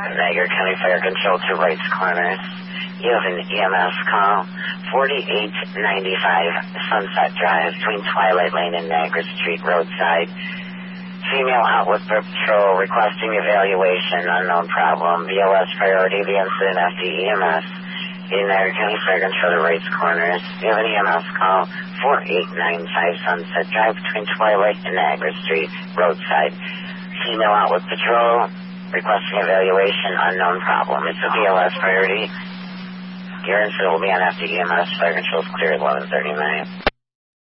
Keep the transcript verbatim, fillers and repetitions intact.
Niagara County Fire Control to Wrights Corners. You have an E M S call, forty-eight ninety-five Sunset Drive, between Twilight Lane and Niagara Street roadside. Female out with patrol requesting evaluation, unknown problem. V O S priority, the incident after E M S. In Niagara County Fire Control to Wrights Corners. You have an E M S call, forty-eight ninety-five Sunset Drive, between Twilight and Niagara Street roadside. Female out with patrol requesting evaluation, unknown problem. It's a V O S priority. Your incident will be on after E M S. Fire Control is clear at eleven thirty-nine.